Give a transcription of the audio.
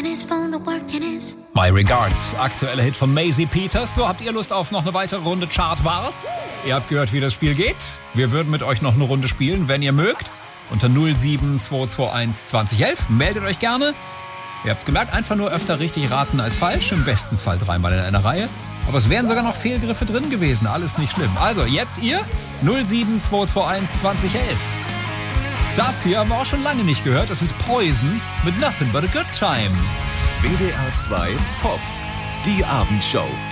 checking his phone to working his. My Regards, aktueller Hit von Maisie Peters. So, habt ihr Lust auf noch eine weitere Runde Chart war's? Ihr habt gehört, wie das Spiel geht. Wir würden mit euch noch eine Runde spielen, wenn ihr mögt. Unter 07221 2011. Meldet euch gerne. Ihr habt's gemerkt, einfach nur öfter richtig raten als falsch. Im besten Fall 3-mal in einer Reihe. Aber es wären sogar noch Fehlgriffe drin gewesen. Alles nicht schlimm. Also, jetzt ihr 07221 2011. Das hier haben wir auch schon lange nicht gehört. Das ist Poison mit Nothing But a Good Time. WDR 2 Pop. Die Abendshow.